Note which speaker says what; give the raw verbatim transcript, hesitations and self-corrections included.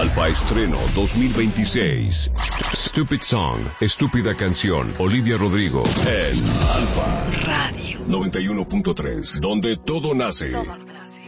Speaker 1: Alfa Estreno dos mil veintiséis. Stupid Song, estúpida canción. Olivia Rodrigo en Alfa
Speaker 2: Radio
Speaker 1: noventa y uno punto tres, donde todo nace.
Speaker 2: Todo nace.